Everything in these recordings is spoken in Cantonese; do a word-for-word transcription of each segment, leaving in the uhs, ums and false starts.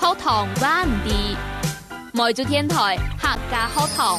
學堂灣地，梅州電台客家學堂。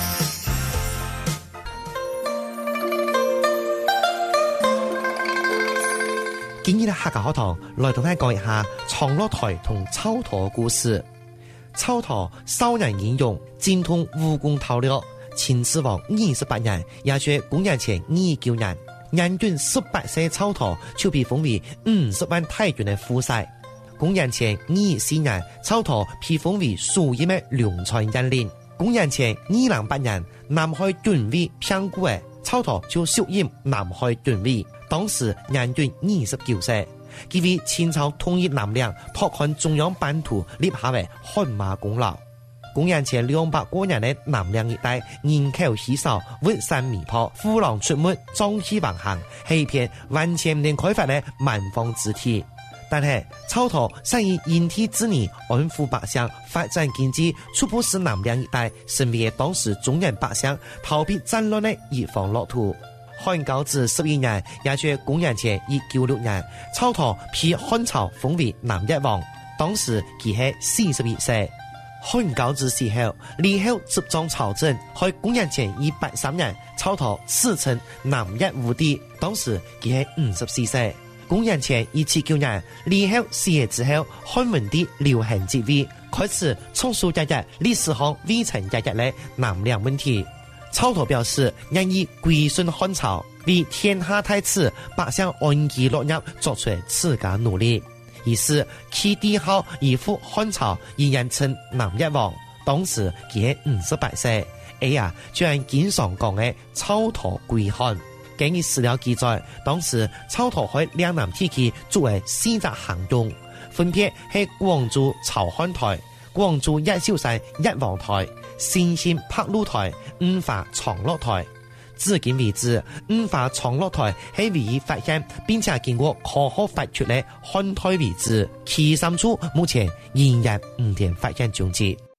今日嘅客家學堂來同大家講一下長樂台同草垵故事。草垵少年英勇，精通武功韜略，秦始皇二十八年，也就是公元前二九年，年僅十八歲草垵就被封為五十萬大軍嘅副帥。公元前二四年，草垵被封為蘇葉嘅龍川縣令。公元前二零八年，南海軍委偏固嘅草垵就出任南海軍委。當時年僅二十九歲，佢為清朝統一南洋、拓寬中央版圖立下為汗馬功勞。公元前兩百多年的南洋一帶人口稀少，物產彌薄，虎狼出沒，瘴氣橫行，係一片完全未開發的蠻荒之地。但係草垵善以因地制宜，安撫百姓，發展經濟，初步使南洋一帶成為當時中原百姓逃避戰亂的一方樂土。漢高祖十一年，也就是公元前一九六年，草垵被漢朝封為南越王，當時佢係四十一歲。漢高祖死後，李後執掌朝政，喺公元前一八三年，草垵史稱南越武帝，當時佢係五十四歲。公元前一七九年，李後死咗之後，漢文帝劉恒即位，開始重述一日歷史上未曾一日嘅南洋問題。草垵表示願意歸順漢朝，為天下太平，百姓安居樂業作出自家努力。於是其帝號以赴漢朝，依然稱南越王。當時佢係五十八歲。哎呀，就係經常講嘅草垵歸漢。根據史料記載，當時草垵喺兩南地區作為四隻行動，分別係廣州草漢台、廣州越秀山越王台、新興柏祿台、五華長樂台。至今為止，五華長樂台係唯一發現並且經過科學發掘的漢台遺址，其三處目前仍然唔見發現蹤跡。